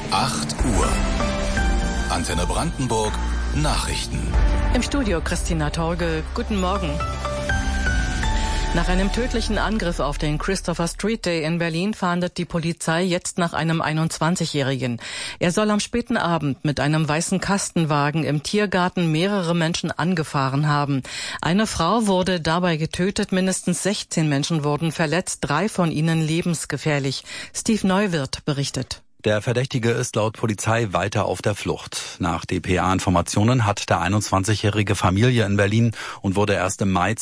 8 Uhr. Antenne Brandenburg Nachrichten. Im Studio Christina Torge. Guten Morgen. Nach einem tödlichen Angriff auf den Christopher Street Day in Berlin fahndet die Polizei jetzt nach einem 21-Jährigen. Er soll am späten Abend mit einem weißen Kastenwagen im Tiergarten mehrere Menschen angefahren haben. Eine Frau wurde dabei getötet, mindestens 16 Menschen wurden verletzt, 3 von ihnen lebensgefährlich. Steve Neuwirth berichtet. Der Verdächtige ist laut Polizei weiter auf der Flucht. Nach dpa-Informationen hat der 21-jährige Familie in Berlin und wurde erst im Mai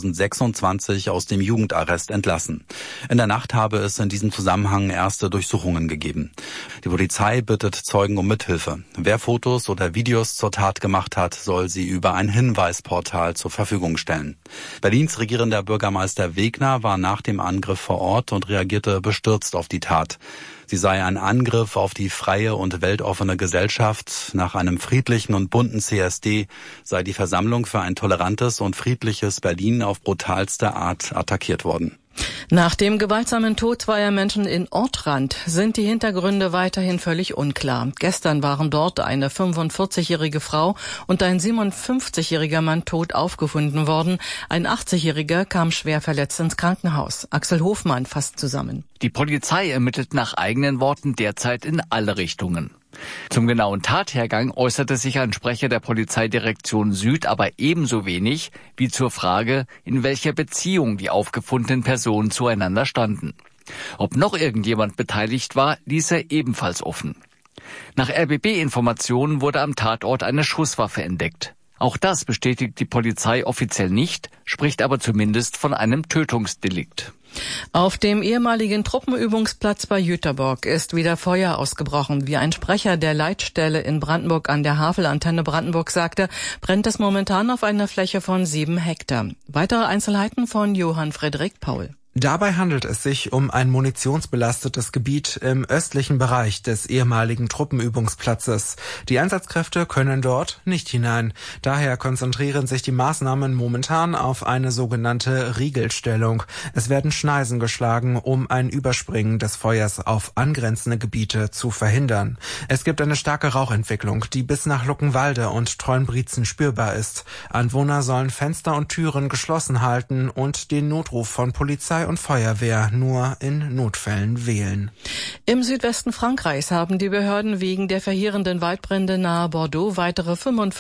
2026 aus dem Jugendarrest entlassen. In der Nacht habe es in diesem Zusammenhang erste Durchsuchungen gegeben. Die Polizei bittet Zeugen um Mithilfe. Wer Fotos oder Videos zur Tat gemacht hat, soll sie über ein Hinweisportal zur Verfügung stellen. Berlins regierender Bürgermeister Wegner war nach dem Angriff vor Ort und reagierte bestürzt auf die Tat. Sie sei ein Angriff auf die freie und weltoffene Gesellschaft. Nach einem friedlichen und bunten CSD sei die Versammlung für ein tolerantes und friedliches Berlin auf brutalste Art attackiert worden. Nach dem gewaltsamen Tod zweier Menschen in Ortrand sind die Hintergründe weiterhin völlig unklar. Gestern waren dort eine 45-jährige Frau und ein 57-jähriger Mann tot aufgefunden worden. Ein 80-jähriger kam schwer verletzt ins Krankenhaus. Axel Hofmann fasst zusammen. Die Polizei ermittelt nach eigenen Worten derzeit in alle Richtungen. Zum genauen Tathergang äußerte sich ein Sprecher der Polizeidirektion Süd aber ebenso wenig wie zur Frage, in welcher Beziehung die aufgefundenen Personen zueinander standen. Ob noch irgendjemand beteiligt war, ließ er ebenfalls offen. Nach RBB-Informationen wurde am Tatort eine Schusswaffe entdeckt. Auch das bestätigt die Polizei offiziell nicht, spricht aber zumindest von einem Tötungsdelikt. Auf dem ehemaligen Truppenübungsplatz bei Jüterbock ist wieder Feuer ausgebrochen. Wie ein Sprecher der Leitstelle in Brandenburg an der Havel-Antenne Brandenburg sagte, brennt es momentan auf einer Fläche von 7 Hektar. Weitere Einzelheiten von Johann Frederik Paul. Dabei handelt es sich um ein munitionsbelastetes Gebiet im östlichen Bereich des ehemaligen Truppenübungsplatzes. Die Einsatzkräfte können dort nicht hinein. Daher konzentrieren sich die Maßnahmen momentan auf eine sogenannte Riegelstellung. Es werden Schneisen geschlagen, um ein Überspringen des Feuers auf angrenzende Gebiete zu verhindern. Es gibt eine starke Rauchentwicklung, die bis nach Luckenwalde und Treuenbrietzen spürbar ist. Anwohner sollen Fenster und Türen geschlossen halten und den Notruf von Polizei und Feuerwehr nur in Notfällen wählen. Im Südwesten Frankreichs haben die Behörden wegen der verheerenden Waldbrände nahe Bordeaux weitere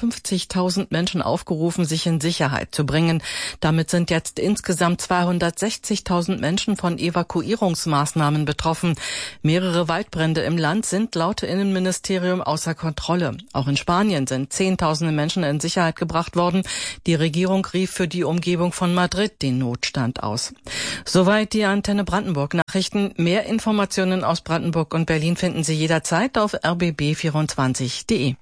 55.000 Menschen aufgerufen, sich in Sicherheit zu bringen. Damit sind jetzt insgesamt 260.000 Menschen von Evakuierungsmaßnahmen betroffen. Mehrere Waldbrände im Land sind laut Innenministerium außer Kontrolle. Auch in Spanien sind Zehntausende Menschen in Sicherheit gebracht worden. Die Regierung rief für die Umgebung von Madrid den Notstand aus. Soweit die Antenne Brandenburg Nachrichten. Mehr Informationen aus Brandenburg und Berlin finden Sie jederzeit auf rbb24.de.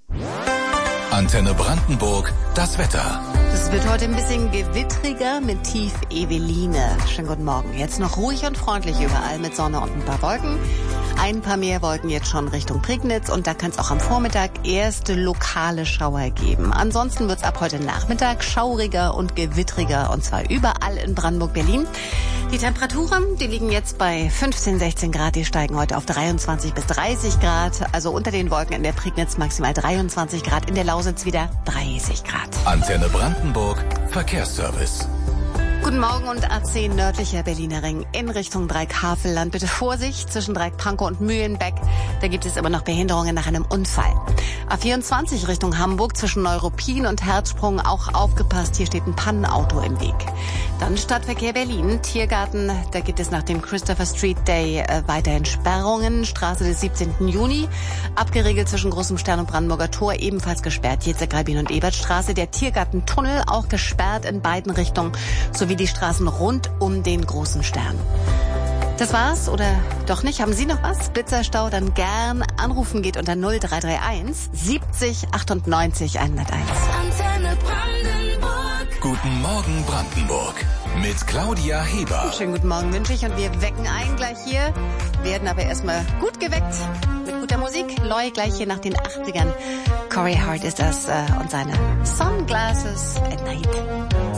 Antenne Brandenburg, das Wetter. Es wird heute ein bisschen gewittriger mit Tief Eveline. Schönen guten Morgen. Jetzt noch ruhig und freundlich überall mit Sonne und ein paar Wolken. Ein paar mehr Wolken jetzt schon Richtung Prignitz und da kann es auch am Vormittag erste lokale Schauer geben. Ansonsten wird es ab heute Nachmittag schauriger und gewittriger und zwar überall in Brandenburg-Berlin. Die Temperaturen, die liegen jetzt bei 15, 16 Grad, die steigen heute auf 23 bis 30 Grad. Also unter den Wolken in der Prignitz maximal 23 Grad, in der Lausitz wieder 30 Grad. Antenne Brandenburg, Verkehrsservice. Guten Morgen und A10 nördlicher Berliner Ring in Richtung Dreieck-Havelland. Bitte Vorsicht zwischen Dreieck-Pankow und Mühlenbeck. Da gibt es immer noch Behinderungen nach einem Unfall. A24 Richtung Hamburg zwischen Neuruppin und Herzsprung auch aufgepasst. Hier steht ein Pannenauto im Weg. Dann Stadtverkehr Berlin, Tiergarten. Da gibt es nach dem Christopher Street Day weiterhin Sperrungen. Straße des 17. Juni. Abgeriegelt zwischen Großem Stern und Brandenburger Tor. Ebenfalls gesperrt. Jetzer Greibin und Ebertstraße. Der Tiergartentunnel auch gesperrt in beiden Richtungen. Sowie die Straßen rund um den Großen Stern. Das war's oder doch nicht? Haben Sie noch was? Blitzerstau, dann gern anrufen geht unter 0331 70 98 101. Antenne Brandenburg. Guten Morgen Brandenburg mit Claudia Heber. Schönen guten Morgen wünsche ich und wir wecken ein gleich hier. Werden aber erstmal gut geweckt mit guter Musik. Loi gleich hier nach den 80ern. Corey Hart ist das und seine Sunglasses at Night.